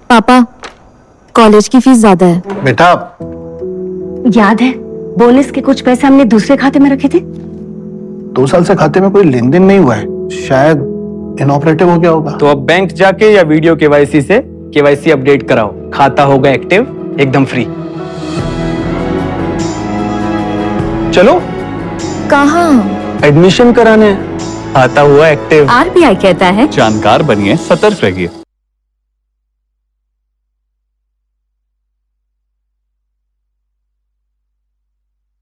पापा, कॉलेज की फीस ज्यादा है। बेटा, याद है बोनस के कुछ पैसे हमने दूसरे खाते में रखे थे? 2 साल से खाते में कोई लेन देन नहीं हुआ है, शायद इनऑपरेटिव हो गया होगा। तो अब बैंक जाके या वीडियो केवाईसी से केवाईसी अपडेट कराओ, खाता होगा एक्टिव, एकदम फ्री। चलो। कहाँ? एडमिशन कराने। खाता हुआ एक्टिव। RBI कहता है जानकार बनिए, सतर्क रहिए।